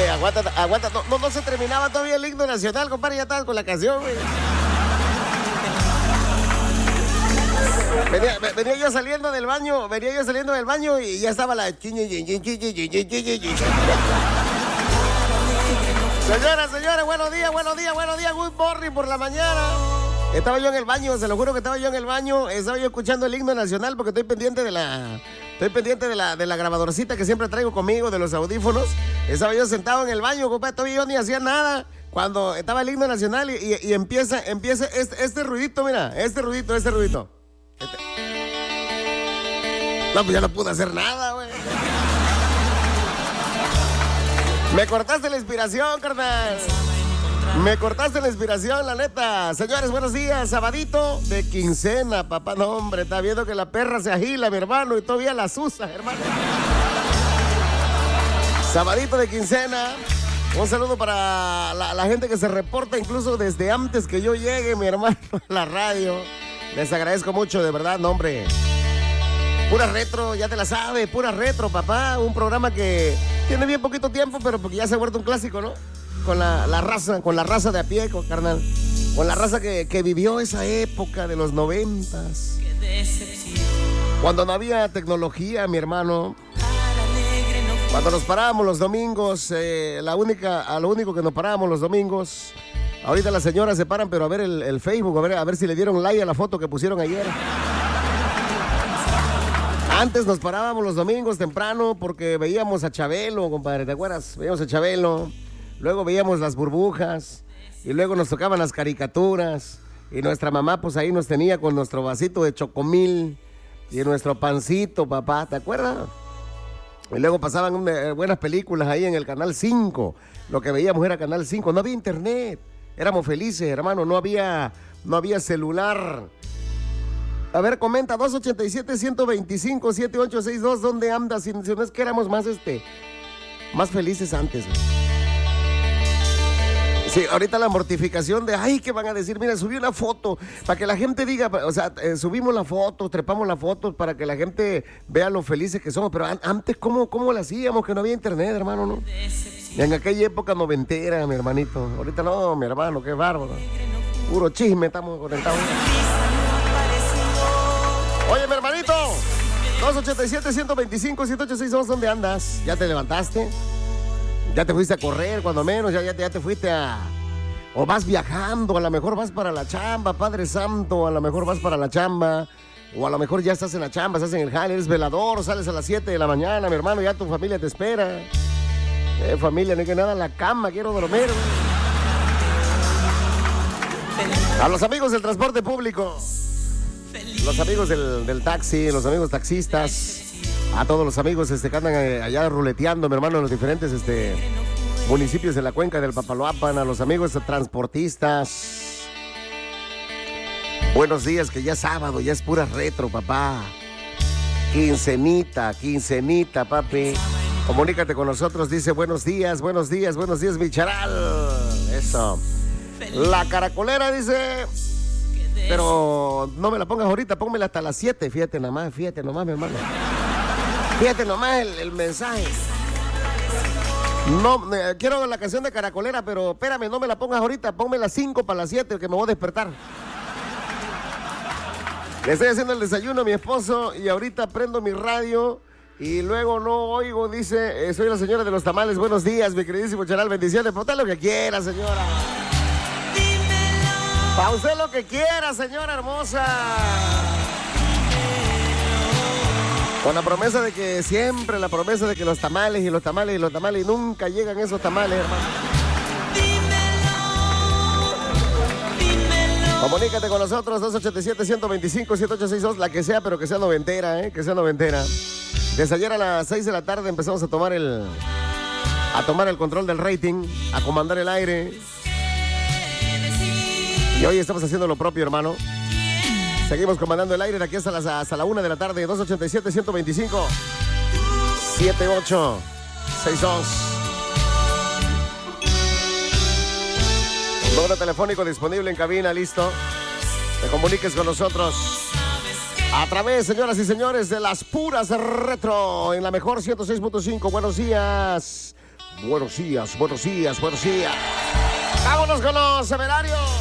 aguanta. No se terminaba todavía el himno nacional, compadre. Ya estabas con la canción, güey. Venía yo saliendo del baño y ya estaba la... Señoras, buenos días, good morning por la mañana. Estaba yo en el baño, se lo juro que estaba yo en el baño, estaba yo escuchando el himno nacional porque estoy pendiente de la grabadorcita que siempre traigo conmigo, de los audífonos. Estaba yo sentado en el baño, compadre, todavía yo ni hacía nada. Cuando estaba el himno nacional y empieza este ruidito, mira, este ruidito. No, pues ya no pude hacer nada, güey. Me cortaste la inspiración, carnal. Me cortaste la inspiración, la neta. Señores, buenos días. Sabadito de quincena, papá. No, hombre, está viendo que la perra se agila, mi hermano, y todavía las usa, hermano. Sabadito de quincena. Un saludo para la gente que se reporta incluso desde antes que yo llegue, mi hermano, a la radio. Les agradezco mucho, de verdad, no, hombre. Pura retro, ya te la sabes, pura retro, papá. Un programa que tiene bien poquito tiempo, pero porque ya se ha vuelto un clásico, ¿no? Con la raza de a pie, carnal. Con la raza que vivió esa época de los 90s. Cuando no había tecnología, mi hermano. Cuando nos parábamos los domingos, a lo único que nos parábamos los domingos. Ahorita las señoras se paran, pero a ver el Facebook, a ver si le dieron like a la foto que pusieron ayer. Antes nos parábamos los domingos temprano porque veíamos a Chabelo, compadre, ¿te acuerdas? Veíamos a Chabelo, luego veíamos las burbujas y luego nos tocaban las caricaturas y nuestra mamá pues ahí nos tenía con nuestro vasito de chocomil y nuestro pancito, papá, ¿te acuerdas? Y luego pasaban buenas películas ahí en el Canal 5, lo que veíamos era Canal 5, no había internet, éramos felices, hermano, no había celular. A ver, comenta, 287-125-7862, ¿dónde andas? Si no es que éramos más felices antes, güey. Sí, ahorita la mortificación de, ay, ¿qué van a decir? Mira, subí una foto, para que la gente diga, o sea, subimos la foto, trepamos la foto, para que la gente vea lo felices que somos, pero antes, ¿cómo la hacíamos? Que no había internet, hermano, ¿no? En aquella época noventera, mi hermanito. Ahorita no, mi hermano, qué bárbaro. Puro chisme, estamos conectados. Oye, mi hermanito, 287-125-7862, ¿dónde andas? ¿Ya te levantaste? ¿Ya te fuiste a correr, cuando menos? ¿Ya te fuiste o vas viajando? A lo mejor vas para la chamba, Padre Santo, a lo mejor vas para la chamba, o a lo mejor ya estás en la chamba, estás en el jale, eres velador, sales a las 7 de la mañana, mi hermano, ya tu familia te espera. Familia, no hay que nada, la cama, quiero dormir. A los amigos del transporte público. Los amigos del taxi, los amigos taxistas, a todos los amigos que andan allá ruleteando, mi hermano, en los diferentes municipios de la cuenca del Papaloapan, a los amigos transportistas. Buenos días, que ya es sábado, ya es pura retro, papá. Quincenita, papi. Comunícate con nosotros, dice buenos días, mi charal. Eso. La caracolera dice... Pero no me la pongas ahorita, pónmela hasta las 7. Fíjate nomás, mi hermano. Fíjate nomás el mensaje. No, quiero la canción de Caracolera, pero espérame, no me la pongas ahorita, ponme las 5 para las 7, que me voy a despertar. Le estoy haciendo el desayuno a mi esposo y ahorita prendo mi radio y luego no oigo, dice, soy la señora de los tamales. Buenos días, mi queridísimo charal, bendiciones. Ponte lo que quiera, señora. Pa' usted lo que quiera, señora hermosa. Con la promesa de que siempre, la promesa de que los tamales y nunca llegan esos tamales, hermano. Comunícate con nosotros, 287-125-7862, la que sea, pero que sea noventera, que sea noventera. Desde ayer a las 6 de la tarde empezamos a tomar el control del rating, a comandar el aire. Y hoy estamos haciendo lo propio, hermano. Seguimos comandando el aire de aquí hasta la 1 de la tarde. 287-125-7862. Número telefónico disponible en cabina, listo. Te comuniques con nosotros a través, señoras y señores, de las puras retro en la mejor 106.5. Buenos días, Buenos días, buenos días, buenos días. Vámonos con los semerarios.